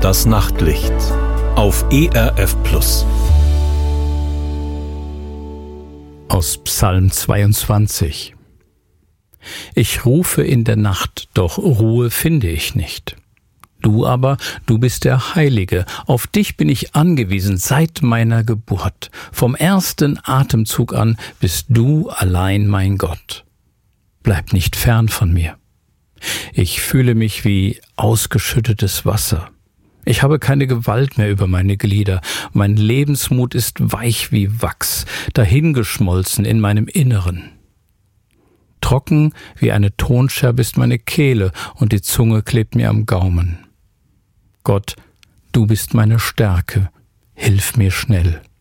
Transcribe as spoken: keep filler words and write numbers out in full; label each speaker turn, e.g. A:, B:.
A: Das Nachtlicht auf E R F Plus.
B: Aus Psalm zweiundzwanzig. Ich rufe in der Nacht, doch Ruhe finde ich nicht. Du aber, du bist der Heilige, auf dich bin ich angewiesen seit meiner Geburt. Vom ersten Atemzug an bist du allein mein Gott. Bleib nicht fern von mir. Ich fühle mich wie ausgeschüttetes Wasser. Ich habe keine Gewalt mehr über meine Glieder. Mein Lebensmut ist weich wie Wachs, dahingeschmolzen in meinem Inneren. Trocken wie eine Tonscherbe ist meine Kehle und die Zunge klebt mir am Gaumen. Gott, du bist meine Stärke, hilf mir schnell.